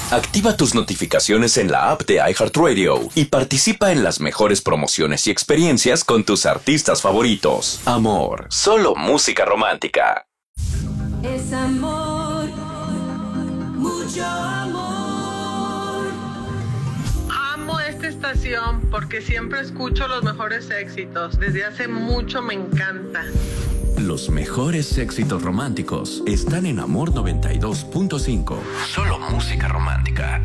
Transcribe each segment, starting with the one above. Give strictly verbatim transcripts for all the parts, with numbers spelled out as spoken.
Activa tus notificaciones en la app de iHeartRadio y participa en las mejores promociones y experiencias con tus artistas favoritos. Amor, solo música romántica. Es amor, mucho amor. Amo esta estación porque siempre escucho los mejores éxitos. Desde hace mucho me encanta. Los mejores éxitos románticos están en Amor noventa y dos punto cinco. Solo música romántica.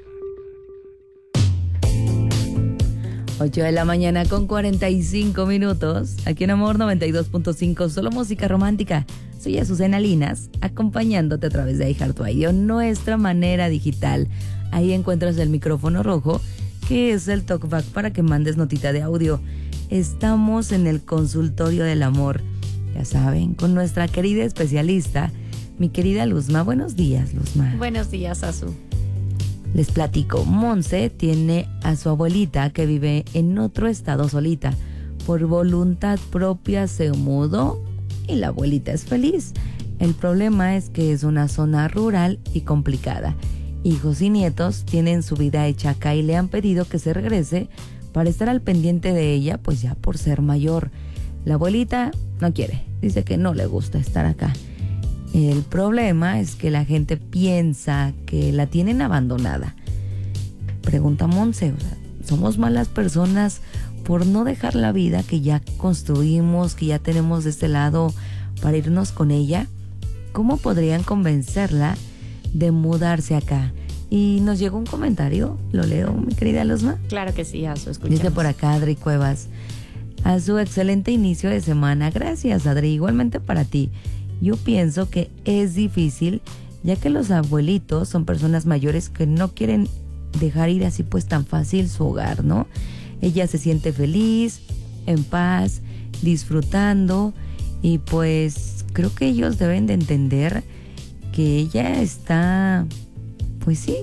ocho de la mañana con cuarenta y cinco minutos. Aquí en Amor noventa y dos punto cinco. Solo música romántica. Soy Azucena Linas, acompañándote a través de iHeartRadio, nuestra manera digital. Ahí encuentras el micrófono rojo, que es el talkback para que mandes notita de audio. Estamos en el consultorio del amor. Ya saben, con nuestra querida especialista, mi querida Luzma. Buenos días, Luzma. Buenos días, Azu. Les platico, Monse tiene a su abuelita que vive en otro estado solita. Por voluntad propia se mudó y la abuelita es feliz. El problema es que es una zona rural y complicada. Hijos y nietos tienen su vida hecha acá y le han pedido que se regrese para estar al pendiente de ella, pues ya por ser mayor. La abuelita no quiere, dice que no le gusta estar acá. El problema es que la gente piensa que la tienen abandonada. Pregunta Monse, o sea, ¿somos malas personas por no dejar la vida que ya construimos, que ya tenemos de este lado para irnos con ella? ¿Cómo podrían convencerla de mudarse acá? Y nos llegó un comentario, lo leo, mi querida Luzma. Claro que sí, Azu, escuchamos. Dice por acá Adri Cuevas: a su excelente inicio de semana. Gracias, Adri, igualmente para ti. Yo pienso que es difícil, ya que los abuelitos son personas mayores que no quieren dejar ir así pues tan fácil su hogar, ¿no? Ella se siente feliz, en paz, disfrutando, y pues creo que ellos deben de entender que ella está, pues sí,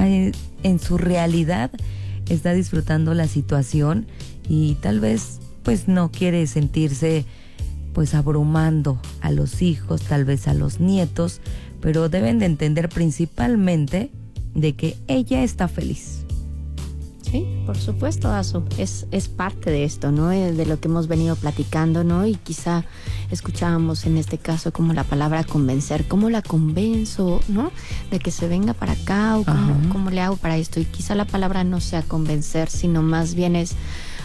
en su realidad está disfrutando la situación y tal vez pues no quiere sentirse pues abrumando a los hijos, tal vez a los nietos, pero deben de entender principalmente de que ella está feliz. Sí, por supuesto, Azu, es, es parte de esto, ¿no? De lo que hemos venido platicando, ¿no? Y quizá escuchábamos en este caso como la palabra convencer. ¿Cómo la convenzo, no? De que se venga para acá, o cómo, cómo le hago para esto. Y quizá la palabra no sea convencer, sino más bien es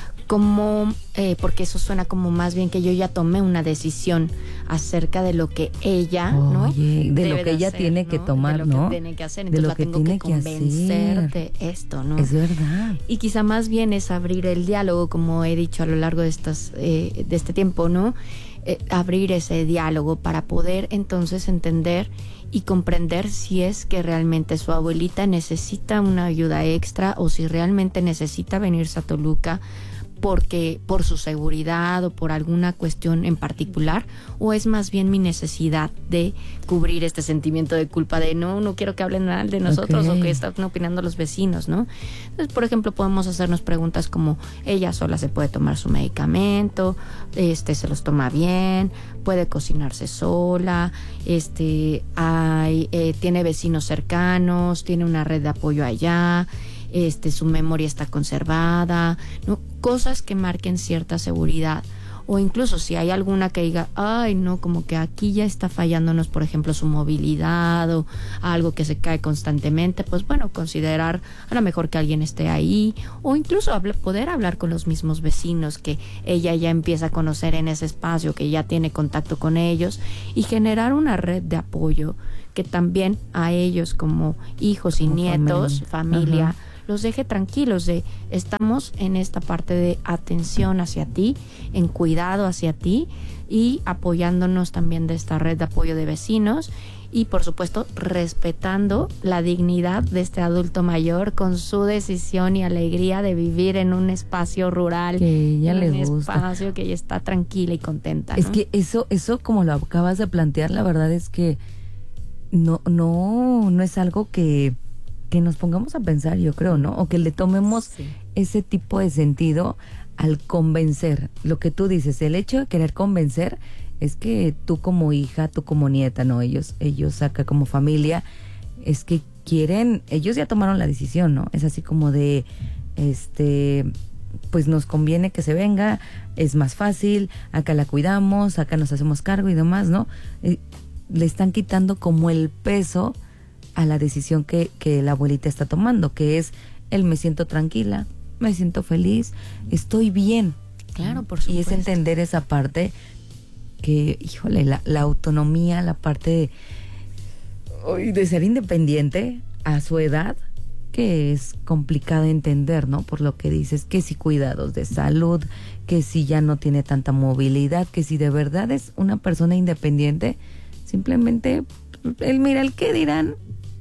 como, eh, porque eso suena como más bien que yo ya tomé una decisión acerca de lo que ella, Oye, ¿no? de Debe lo que de ella hacer, tiene ¿no? que tomar, de lo ¿no? que tiene que hacer, De entonces lo la que tengo tiene que que convencer hacer. de esto, ¿no? Es verdad. Y quizá más bien es abrir el diálogo, como he dicho a lo largo de estas eh, de este tiempo, ¿no? Eh, abrir ese diálogo para poder entonces entender y comprender si es que realmente su abuelita necesita una ayuda extra o si realmente necesita venirse a Toluca porque por su seguridad o por alguna cuestión en particular, o es más bien mi necesidad de cubrir este sentimiento de culpa de no, no quiero que hablen mal de nosotros, okay, o que están opinando los vecinos, ¿no? Entonces, por ejemplo, podemos hacernos preguntas como: ella sola se puede tomar su medicamento, este se los toma bien, puede cocinarse sola, este hay, eh, tiene vecinos cercanos, tiene una red de apoyo allá, este su memoria está conservada, ¿no? Cosas que marquen cierta seguridad, o incluso si hay alguna que diga, ay no, como que aquí ya está fallándonos, por ejemplo, su movilidad o algo que se cae constantemente, pues bueno, considerar a lo mejor que alguien esté ahí, o incluso hable, poder hablar con los mismos vecinos que ella ya empieza a conocer en ese espacio, que ya tiene contacto con ellos, y generar una red de apoyo que también a ellos como hijos y como nietos, familia, familia uh-huh, los deje tranquilos de estamos en esta parte de atención hacia ti, en cuidado hacia ti y apoyándonos también de esta red de apoyo de vecinos y por supuesto respetando la dignidad de este adulto mayor con su decisión y alegría de vivir en un espacio rural, que ella le un gusta, espacio que ella está tranquila y contenta, es ¿no? que eso, eso como lo acabas de plantear, la verdad es que no, no, no es algo que que nos pongamos a pensar, yo creo, ¿no? O que le tomemos sí. ese tipo de sentido al convencer. Lo que tú dices, el hecho de querer convencer es que tú como hija, tú como nieta, ¿no? Ellos, ellos acá como familia, es que quieren, ellos ya tomaron la decisión, ¿no? Es así como de, este, pues nos conviene que se venga, es más fácil, acá la cuidamos, acá nos hacemos cargo y demás, ¿no? Eh, le están quitando como el peso a la decisión que, que la abuelita está tomando, que es el me siento tranquila, me siento feliz, estoy bien. Claro, por supuesto. Y es entender esa parte que, híjole, la, la autonomía, la parte de, de ser independiente a su edad, que es complicado entender, ¿no? Por lo que dices, que si cuidados de salud, que si ya no tiene tanta movilidad, que si de verdad es una persona independiente, simplemente, él mira el qué dirán,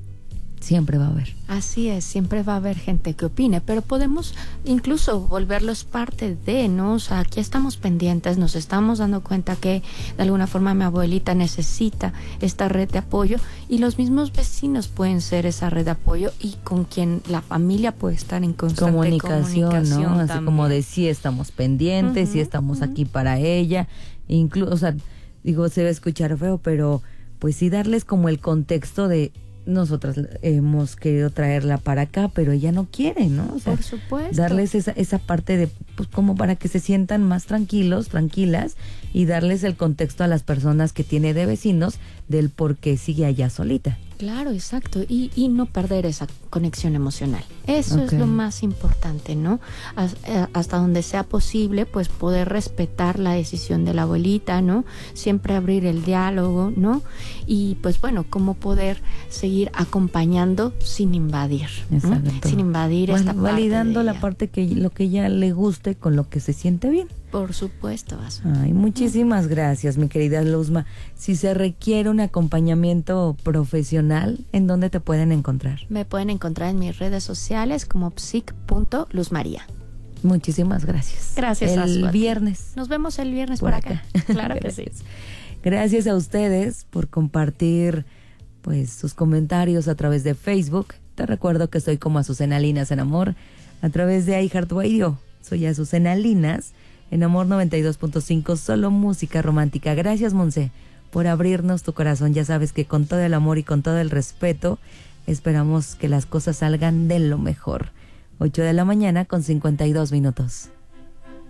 siempre va a haber. Así es, siempre va a haber gente que opine, pero podemos incluso volverlos parte de, ¿no? O sea, aquí estamos pendientes, nos estamos dando cuenta que de alguna forma mi abuelita necesita esta red de apoyo y los mismos vecinos pueden ser esa red de apoyo y con quien la familia puede estar en constante comunicación, comunicación, ¿no? Así también. como de sí estamos pendientes, Uh-huh, sí estamos uh-huh. aquí para ella, incluso, o sea, digo, se va a escuchar feo, pero pues sí darles como el contexto de nosotras hemos querido traerla para acá, pero ella no quiere, ¿no? O sea, por supuesto. darles esa, esa parte de, pues como para que se sientan más tranquilos, tranquilas, y darles el contexto a las personas que tiene de vecinos del por qué sigue allá solita. Claro, exacto, y, y no perder esa conexión emocional. Eso Okay. es lo más importante, ¿no? As, eh, hasta donde sea posible, pues poder respetar la decisión de la abuelita, ¿no? Siempre abrir el diálogo, ¿no? Y pues bueno, cómo poder seguir acompañando sin invadir, ¿no? Exacto. Sin invadir Val- esta parte validando de la ella. parte que lo que ella le guste con lo que se siente bien. Por supuesto, Azu. Ay, muchísimas gracias, mi querida Luzma. Si se requiere un acompañamiento profesional, ¿en dónde te pueden encontrar? Me pueden encontrar en mis redes sociales como psic punto luzmaría. Muchísimas gracias. Gracias, El Azu, a ti. viernes. Nos vemos el viernes Por por, acá. acá. Claro que sí. Gracias. Gracias a ustedes por compartir pues sus comentarios a través de Facebook. Te recuerdo que soy como Azucena Linas en Amor a través de iHeartRadio. Soy Azucena Linas en Amor noventa y dos punto cinco, solo música romántica. Gracias, Monse, por abrirnos tu corazón. Ya sabes que con todo el amor y con todo el respeto esperamos que las cosas salgan de lo mejor. ocho de la mañana con cincuenta y dos minutos.